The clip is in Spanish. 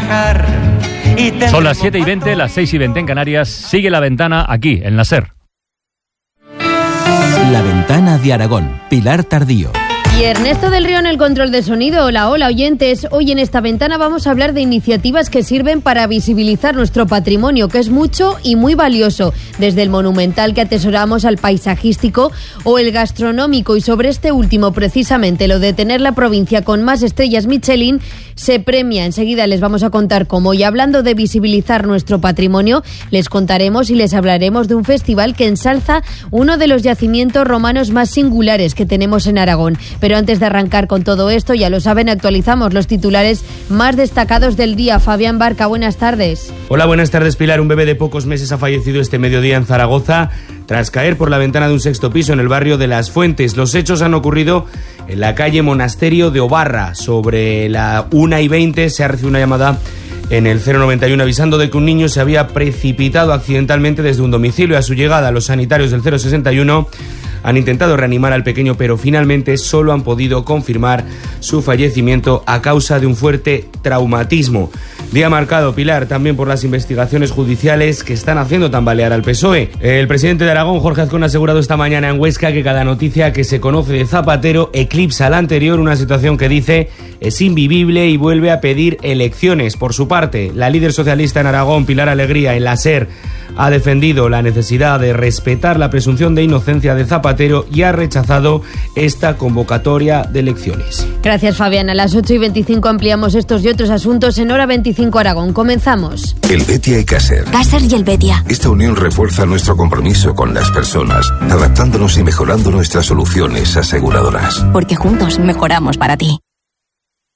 viajar. Son las 7:20, las 6:20 en Canarias. Sigue La Ventana aquí, en la SER. La Ventana de Aragón, Pilar Tardío. Y Ernesto del Río en el control de sonido. Hola, hola oyentes. Hoy en esta ventana vamos a hablar de iniciativas que sirven para visibilizar nuestro patrimonio, que es mucho y muy valioso, desde el monumental que atesoramos al paisajístico o el gastronómico. Y sobre este último, precisamente, lo de tener la provincia con más estrellas Michelin, se premia. Enseguida les vamos a contar cómo. Y hablando de visibilizar nuestro patrimonio, les contaremos y les hablaremos de un festival que ensalza uno de los yacimientos romanos más singulares que tenemos en Aragón. Pero antes de arrancar con todo esto, ya lo saben, actualizamos los titulares más destacados del día. Fabián Barca, buenas tardes. Hola, buenas tardes, Pilar. Un bebé de pocos meses ha fallecido este mediodía en Zaragoza tras caer por la ventana de un sexto piso en el barrio de Las Fuentes. Los hechos han ocurrido en la calle Monasterio de Obarra. Sobre la 1:20 se ha recibido una llamada en el 091 avisando de que un niño se había precipitado accidentalmente desde un domicilio. A su llegada, los sanitarios del 061 han intentado reanimar al pequeño, pero finalmente solo han podido confirmar su fallecimiento a causa de un fuerte traumatismo. Día marcado, Pilar, también por las investigaciones judiciales que están haciendo tambalear al PSOE. El presidente de Aragón, Jorge Azcón, ha asegurado esta mañana en Huesca que cada noticia que se conoce de Zapatero eclipsa la anterior, una situación que dice es invivible, y vuelve a pedir elecciones. Por su parte, la líder socialista en Aragón, Pilar Alegría, en la SER, ha defendido la necesidad de respetar la presunción de inocencia de Zapatero y ha rechazado esta convocatoria de elecciones. Gracias, Fabián. A las 8:25 ampliamos estos y otros asuntos en Hora 25 Aragón. Comenzamos. El Betia y Caser. Caser y el Betia. Esta unión refuerza nuestro compromiso con las personas, adaptándonos y mejorando nuestras soluciones aseguradoras. Porque juntos mejoramos para ti.